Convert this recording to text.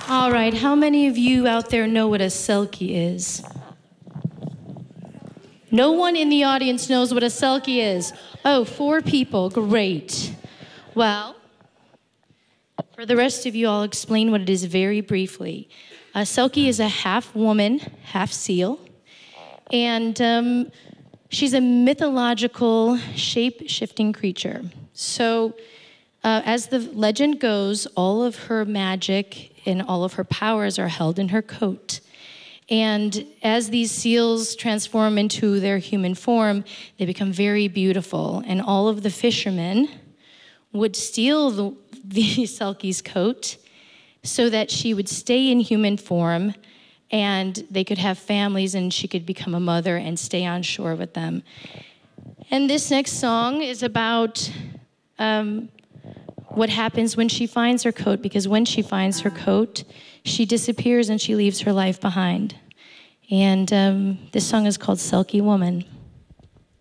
All right, how many of you out there know what a selkie is? No one in the audience knows what a selkie is. Oh, 4 people, great. Well, for the rest of you, I'll explain what it is very briefly. A selkie is a half woman, half seal, and she's a mythological shape-shifting creature. So, as the legend goes, all of her magic and all of her powers are held in her coat. And as these seals transform into their human form, they become very beautiful. And all of the fishermen would steal the selkie's coat so that she would stay in human form and they could have families and she could become a mother and stay on shore with them. And this next song is about what happens when she finds her coat, because when she finds her coat, she disappears and she leaves her life behind. And this song is called Selkie Woman.